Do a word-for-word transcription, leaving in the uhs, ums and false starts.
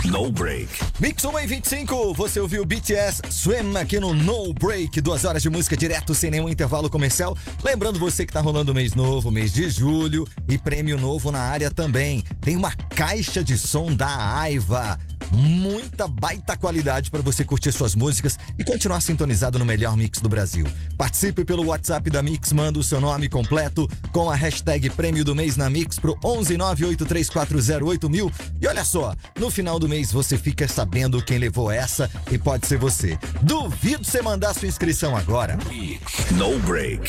No Break. Mix um e vinte e cinco, você ouviu B T S Swim aqui no No Break, duas horas de música direto sem nenhum intervalo comercial. Lembrando você que tá rolando o mês novo, mês de julho, e prêmio novo na área também. Tem uma caixa de som da Aiva. Muita baita qualidade para você curtir suas músicas e continuar sintonizado no melhor mix do Brasil. Participe pelo WhatsApp da Mix, manda o seu nome completo com a hashtag Prêmio do Mês na Mix pro onze nove oito três quatro zero oito mil. E olha só, no final do mês você fica sabendo quem levou essa e pode ser você. Duvido você mandar sua inscrição agora. No Break.